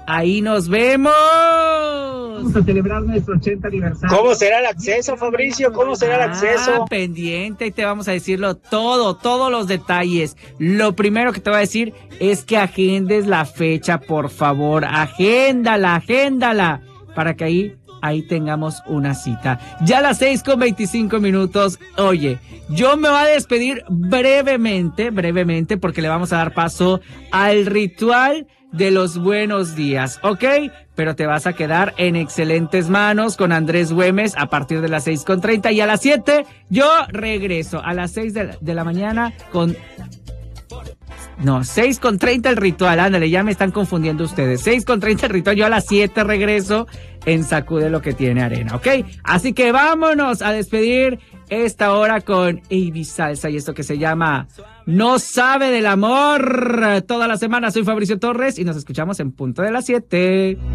Ahí nos vemos. Vamos a celebrar nuestro 80 aniversario. ¿Cómo será el acceso, Fabricio? ¿Cómo será el acceso? Pendiente, y te vamos a decirlo todo, todos los detalles. Lo primero que te voy a decir es que agendes la fecha, por favor. Agéndala, para que ahí tengamos una cita. Ya a las 6:25. Oye, yo me voy a despedir brevemente, porque le vamos a dar paso al ritual de los buenos días, ¿ok? Pero te vas a quedar en excelentes manos con Andrés Güemes a partir de las 6:30 y a las 7 yo regreso a las 6 de la mañana con... No, 6:30 el ritual, ándale, ya me están confundiendo ustedes. 6:30 el ritual, yo a las 7 regreso en Sacude lo que tiene arena, ¿ok? Así que vámonos a despedir esta hora con AB Salsa y esto que se llama No Sabe del Amor. Toda la semana soy Fabricio Torres y nos escuchamos en punto de las 7.